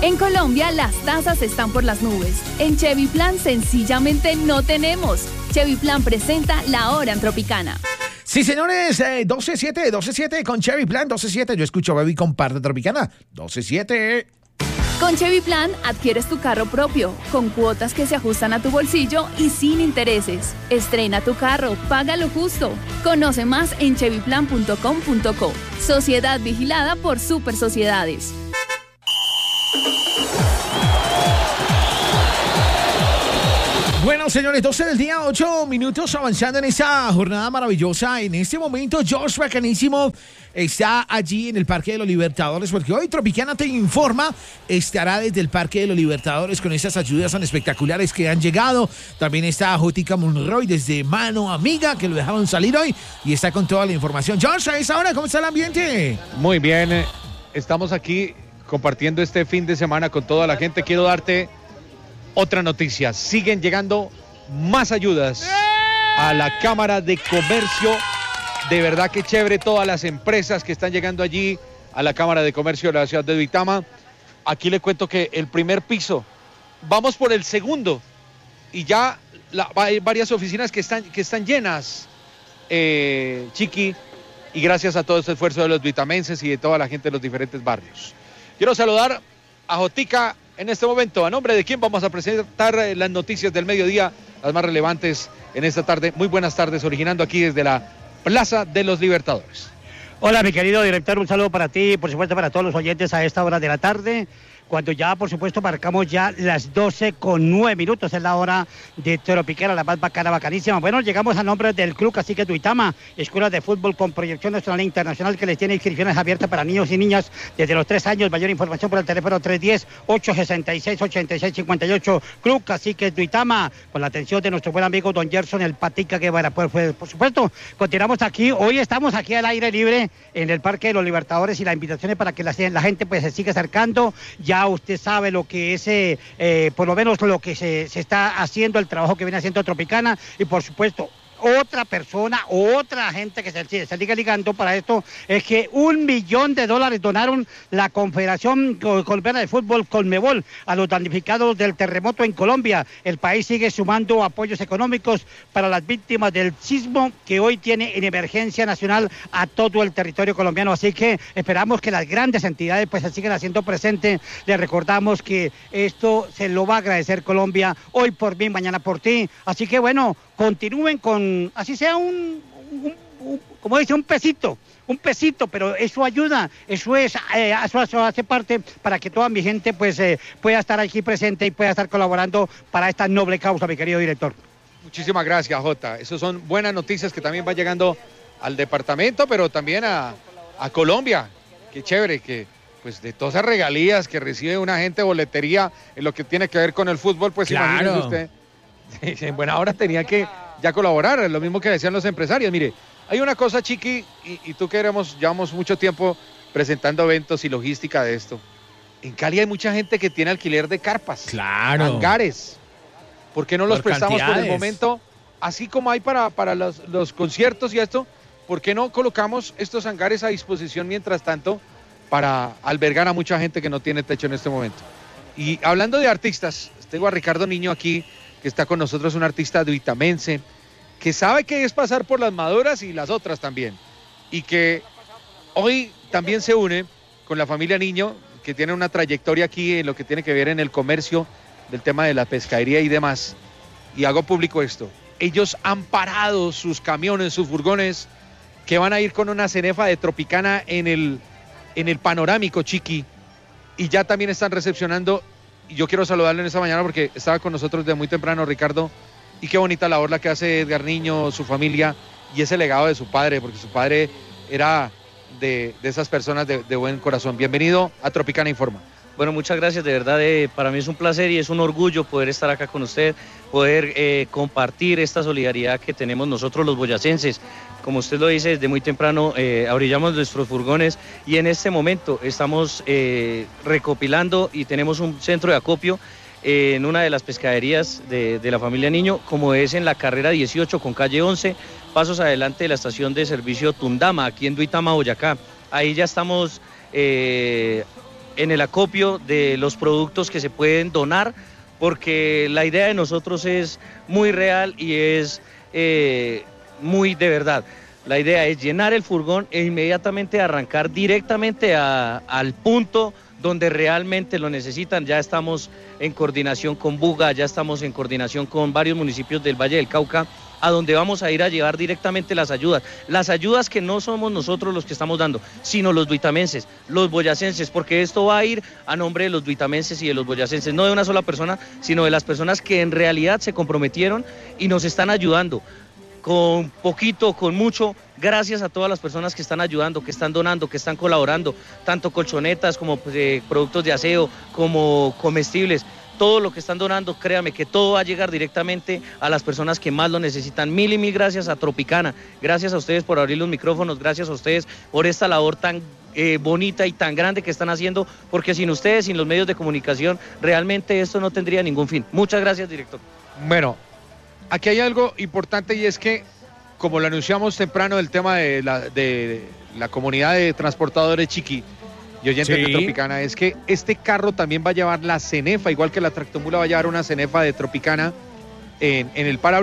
En Colombia las tasas están por las nubes. En Chevy Plan sencillamente no tenemos. Chevy Plan presenta La Hora en Tropicana. Sí, señores, 12-7 con Chevy Plan, 12-7. Yo escucho Baby con parte Tropicana, 12-7. Con Chevy Plan adquieres tu carro propio, con cuotas que se ajustan a tu bolsillo y sin intereses. Estrena tu carro, paga lo justo. Conoce más en chevyplan.com.co. Sociedad vigilada por Super Sociedades. Bueno, señores, 12 del día, 8 minutos avanzando en esta jornada maravillosa. En este momento, George Bacanísimo está allí en el Parque de los Libertadores, porque hoy Tropicana te informa, estará desde el Parque de los Libertadores con esas ayudas tan espectaculares que han llegado. También está Jotica Monroy desde Mano Amiga, que lo dejaron salir hoy, y está con toda la información. George, a esta hora, ¿cómo está el ambiente? Muy bien, estamos aquí compartiendo este fin de semana con toda la gente. Quiero darte otra noticia, siguen llegando más ayudas a la Cámara de Comercio. De verdad que chévere, todas las empresas que están llegando allí a la Cámara de Comercio de la ciudad de Duitama. Aquí le cuento que el primer piso, vamos por el segundo, y ya hay varias oficinas que están llenas, Chiqui, y gracias a todo este esfuerzo de los duitamenses y de toda la gente de los diferentes barrios. Quiero saludar a Jotica en este momento. A nombre de quién vamos a presentar las noticias del mediodía, las más relevantes en esta tarde. Muy buenas tardes, originando aquí desde la Plaza de los Libertadores. Hola, mi querido director, un saludo para ti y por supuesto para todos los oyentes a esta hora de la tarde, cuando ya por supuesto marcamos ya las 12:09, es la hora de Tropicana, la más bacana, bacanísima. Bueno, llegamos a nombre del Club Cacique Duitama, escuela de fútbol con proyección nacional e internacional que les tiene inscripciones abiertas para niños y niñas desde los 3 años. Mayor información por el teléfono 310-866-8658. Club Cacique Duitama, con la atención de nuestro buen amigo don Gerson el Patica Guevara. Por supuesto, continuamos aquí. Hoy estamos aquí al aire libre en el Parque de los Libertadores y la invitación es para que la gente pues se siga acercando. Ya usted sabe lo que es, por lo menos lo que se está haciendo, el trabajo que viene haciendo Tropicana, y por supuesto otra persona, otra gente que se sigue ligando para esto, es que $1 millón donaron la Confederación Colombiana de Fútbol, Conmebol, a los damnificados del terremoto en Colombia. El país sigue sumando apoyos económicos para las víctimas del sismo que hoy tiene en emergencia nacional a todo el territorio colombiano, así que esperamos que las grandes entidades pues se sigan haciendo presentes. Les recordamos que esto se lo va a agradecer Colombia, hoy por mí, mañana por ti, así que bueno, continúen con, así sea como dice, un pesito, pero eso ayuda, eso hace parte para que toda mi gente pues pueda estar aquí presente y pueda estar colaborando para esta noble causa, mi querido director. Muchísimas gracias, Jota. Esas son buenas noticias que también van llegando al departamento, pero también a Colombia. Qué chévere que pues de todas esas regalías que recibe una gente, boletería en lo que tiene que ver con el fútbol, pues claro. Imagínese usted. En buena hora tenía que ya colaborar, lo mismo que decían los empresarios. Mire, hay una cosa, Chiqui, y tú que llevamos mucho tiempo presentando eventos y logística de esto. En Cali hay mucha gente que tiene alquiler de carpas, claro, hangares. ¿Por qué no los prestamos por el momento? Así como hay para los conciertos y esto, ¿por qué no colocamos estos hangares a disposición mientras tanto para albergar a mucha gente que no tiene techo en este momento? Y hablando de artistas, tengo a Ricardo Niño aquí, que está con nosotros, un artista duitamense, que sabe qué es pasar por las maduras y las otras también, y que hoy también se une con la familia Niño, que tiene una trayectoria aquí en lo que tiene que ver en el comercio, del tema de la pescadería y demás. Y hago público esto, ellos han parado sus camiones, sus furgones, que van a ir con una cenefa de Tropicana en el panorámico, Chiqui, y ya también están recepcionando. Y yo quiero saludarle en esta mañana porque estaba con nosotros de muy temprano, Ricardo, y qué bonita labor la que hace Edgar Niño, su familia, y ese legado de su padre, porque su padre era de esas personas de buen corazón. Bienvenido a Tropicana Informa. Bueno, muchas gracias, de verdad, para mí es un placer y es un orgullo poder estar acá con usted, poder compartir esta solidaridad que tenemos nosotros los boyacenses. Como usted lo dice, desde muy temprano abrillamos nuestros furgones y en este momento estamos recopilando y tenemos un centro de acopio en una de las pescaderías de la familia Niño, como es en la carrera 18 con calle 11, pasos adelante de la estación de servicio Tundama, aquí en Duitama, Boyacá. Ahí ya estamos el acopio de los productos que se pueden donar, porque la idea de nosotros es muy real y es muy de verdad. La idea es llenar el furgón e inmediatamente arrancar directamente al punto donde realmente lo necesitan. Ya estamos en coordinación con Buga, ya estamos en coordinación con varios municipios del Valle del Cauca, a donde vamos a ir a llevar directamente las ayudas que no somos nosotros los que estamos dando, sino los duitamenses, los boyacenses, porque esto va a ir a nombre de los duitamenses y de los boyacenses, no de una sola persona, sino de las personas que en realidad se comprometieron y nos están ayudando. Con poquito, con mucho, gracias a todas las personas que están ayudando, que están donando, que están colaborando, tanto colchonetas como productos de aseo, como comestibles, todo lo que están donando, créame que todo va a llegar directamente a las personas que más lo necesitan. Mil y mil gracias a Tropicana, gracias a ustedes por abrir los micrófonos, gracias a ustedes por esta labor tan bonita y tan grande que están haciendo, porque sin ustedes, sin los medios de comunicación, realmente esto no tendría ningún fin. Muchas gracias, director. Bueno, aquí hay algo importante y es que, como lo anunciamos temprano, el tema de la comunidad de transportadores Chiqui y oyentes de Tropicana, es que este carro también va a llevar la cenefa, igual que la tractomula va a llevar una cenefa de Tropicana en el parabrisas.